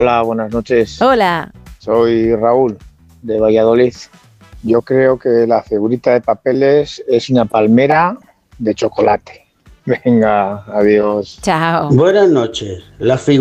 Hola, buenas noches. Hola. Soy Raúl, de Valladolid. Yo creo que la figurita de papeles es una palmera de chocolate. Venga, adiós. Chao. Buenas noches. La figura